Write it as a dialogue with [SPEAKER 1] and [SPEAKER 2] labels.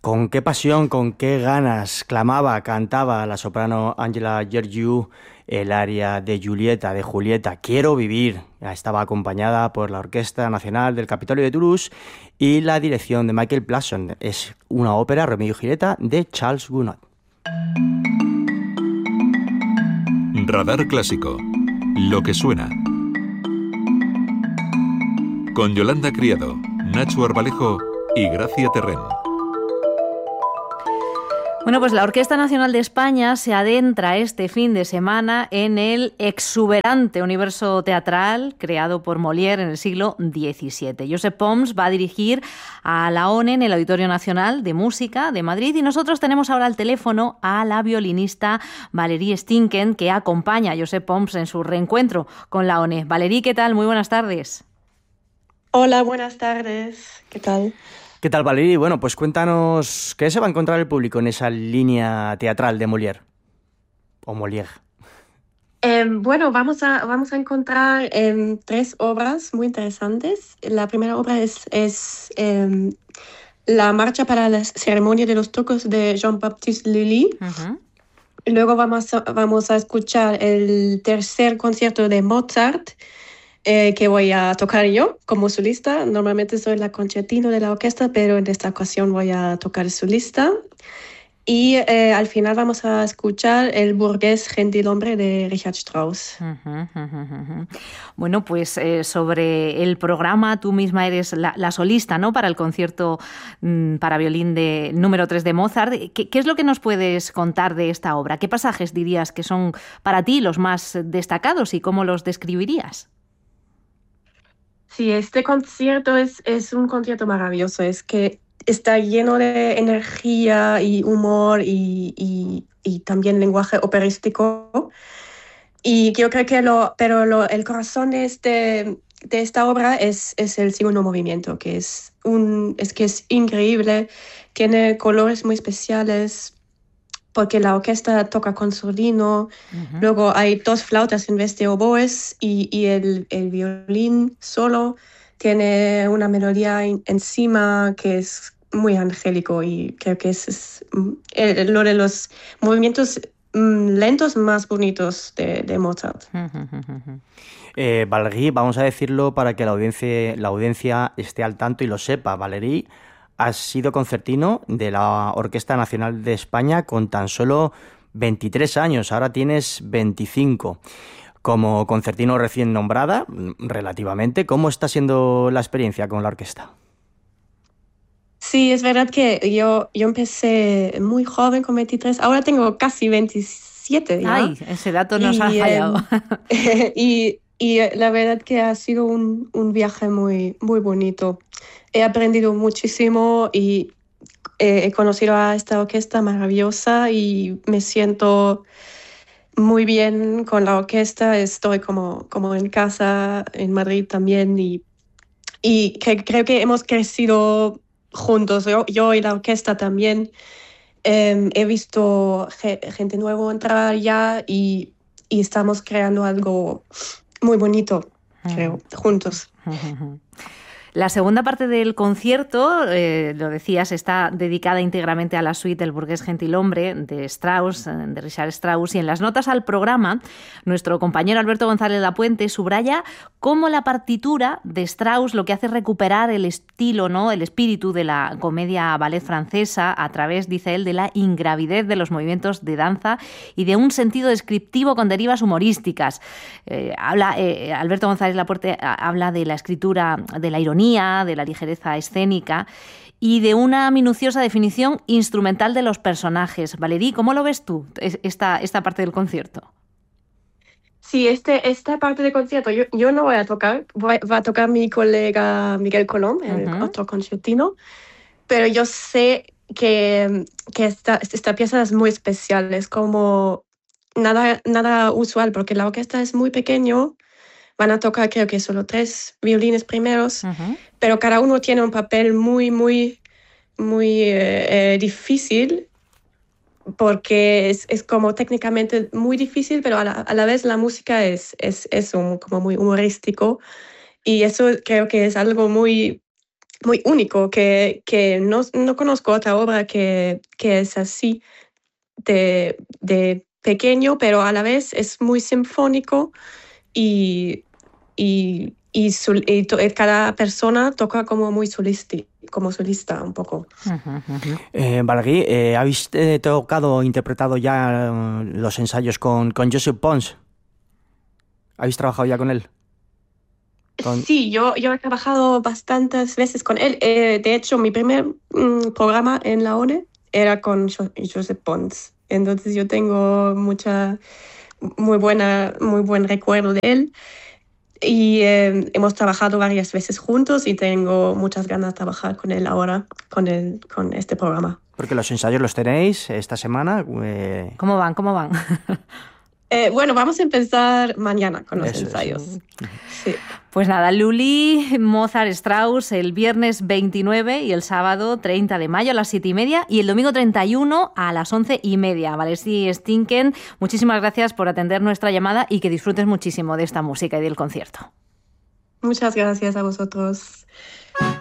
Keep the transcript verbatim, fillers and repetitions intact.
[SPEAKER 1] Con qué pasión, con qué ganas clamaba, cantaba la soprano Angela Gheorghiu el aria de Julieta, de Julieta, Quiero vivir. Estaba acompañada por la Orquesta Nacional del Capitolio de Toulouse y la dirección de Michael Plasson. Es una ópera, Romeo y Julieta, de Charles Gounod.
[SPEAKER 2] Radar Clásico. Lo que suena. Con Yolanda Criado, Nacho Arbalejo y Gracia Terrén.
[SPEAKER 3] Bueno, pues la Orquesta Nacional de España se adentra este fin de semana en el exuberante universo teatral creado por Molière en el siglo diecisiete. Josep Pons va a dirigir a la ONE en el Auditorio Nacional de Música de Madrid y nosotros tenemos ahora al teléfono a la violinista Valérie Stinken, que acompaña a Josep Pons en su reencuentro con la ONE. Valérie, ¿qué tal? Muy buenas tardes.
[SPEAKER 4] Hola, buenas tardes. ¿Qué tal?
[SPEAKER 1] ¿Qué tal, Valérie? Bueno, pues cuéntanos, ¿qué se va a encontrar el público en esa línea teatral de Molière? O Molière.
[SPEAKER 4] Eh, bueno, vamos a, vamos a encontrar eh, tres obras muy interesantes. La primera obra es, es eh, la marcha para la ceremonia de los tocos de Jean-Baptiste Lully. Uh-huh. Luego vamos a, vamos a escuchar el tercer concierto de Mozart, Eh, que voy a tocar yo como solista. Normalmente soy la concertino de la orquesta, pero en esta ocasión voy a tocar solista. Y eh, al final vamos a escuchar el burgués gentilhombre de Richard Strauss.
[SPEAKER 3] Uh-huh, uh-huh, uh-huh. Bueno, pues eh, sobre el programa, tú misma eres la, la solista, ¿no?, para el concierto mmm, para violín de número tres de Mozart. ¿Qué, ¿Qué es lo que nos puedes contar de esta obra? ¿Qué pasajes dirías que son para ti los más destacados y cómo los describirías?
[SPEAKER 4] Sí, este concierto es, es un concierto maravilloso. Es que está lleno de energía y humor y, y, y también lenguaje operístico. Y yo creo que lo, pero lo, el corazón de, este, de esta obra es, es el segundo movimiento, que es, un, es que es increíble. Tiene colores muy especiales, porque la orquesta toca con sordino, uh-huh. Luego hay dos flautas en vez de oboes y, y el, el violín solo tiene una melodía in, encima que es muy angélico y creo que es, es el, lo de los movimientos mm, lentos más bonitos de, de Mozart.
[SPEAKER 1] Uh-huh. Eh, Valérie, vamos a decirlo para que la audiencia, la audiencia esté al tanto y lo sepa. Valérie, has sido concertino de la Orquesta Nacional de España con tan solo veintitrés años, ahora tienes veinticinco. Como concertino recién nombrada, relativamente, ¿cómo está siendo la experiencia con la orquesta?
[SPEAKER 4] Sí, es verdad que yo, yo empecé muy joven con veintitrés, ahora tengo casi veintisiete ya.
[SPEAKER 3] Ay, ese dato nos y, ha fallado.
[SPEAKER 4] Eh, y, y la verdad que ha sido un, un viaje muy, muy bonito. He aprendido muchísimo y he conocido a esta orquesta maravillosa y me siento muy bien con la orquesta. Estoy como, como en casa, en Madrid también, y, y que, creo que hemos crecido juntos, yo, yo y la orquesta también. Eh, he visto ge, gente nueva entrar ya y, y estamos creando algo muy bonito, creo, juntos.
[SPEAKER 3] La segunda parte del concierto, eh, lo decías, está dedicada íntegramente a la suite El burgués gentilhombre de Strauss, de Richard Strauss, y en las notas al programa, nuestro compañero Alberto González Lapuente subraya cómo la partitura de Strauss lo que hace es recuperar el estilo, ¿no?, el espíritu de la comedia ballet francesa a través, dice él, de la ingravidez de los movimientos de danza y de un sentido descriptivo con derivas humorísticas. Eh, habla, eh, Alberto González Lapuente habla de la escritura, de la ironía, de la ligereza escénica y de una minuciosa definición instrumental de los personajes. Valérie, ¿cómo lo ves tú, esta, esta parte del concierto?
[SPEAKER 4] Sí, este, esta parte del concierto yo, yo no voy a tocar, voy, va a tocar mi colega Miguel Colom, el uh-huh. otro concertino, pero yo sé que, que esta, esta pieza es muy especial, es como nada, nada usual, porque la orquesta es muy pequeño. Van a tocar, creo que solo tres violines primeros, uh-huh. pero cada uno tiene un papel muy, muy, muy eh, eh, difícil, porque es, es como técnicamente muy difícil, pero a la, a la vez la música es, es, es un, como muy humorístico, y eso creo que es algo muy muy único, que, que no, no conozco otra obra que, que es así de, de pequeño, pero a la vez es muy sinfónico y, y, y, sol, y to, cada persona toca como muy solisti, como solista un poco.
[SPEAKER 1] Uh-huh, uh-huh. Eh, Balaguer, eh, ¿habéis eh, tocado o interpretado ya eh, los ensayos con, con Josep Pons? ¿Habéis trabajado ya con él?
[SPEAKER 4] Con... Sí, yo, yo he trabajado bastantes veces con él. Eh, de hecho, mi primer mm, programa en la O N E era con jo- Josep Pons. Entonces yo tengo mucha, muy, buena, muy buen recuerdo de él. Y eh, hemos trabajado varias veces juntos y tengo muchas ganas de trabajar con él ahora, con, el, con este programa.
[SPEAKER 1] Porque los ensayos los tenéis esta semana. Eh...
[SPEAKER 3] ¿Cómo van? ¿Cómo van?
[SPEAKER 4] Eh, bueno, vamos a empezar mañana con los
[SPEAKER 1] Eso
[SPEAKER 4] ensayos.
[SPEAKER 1] Es.
[SPEAKER 4] Sí.
[SPEAKER 3] Pues nada, Lully, Mozart, Strauss, el viernes veintinueve y el sábado treinta de mayo a las siete y media y el domingo treinta y uno a las once y media. Valérie Stinken, muchísimas gracias por atender nuestra llamada y que disfrutes muchísimo de esta música y del concierto.
[SPEAKER 4] Muchas gracias a vosotros.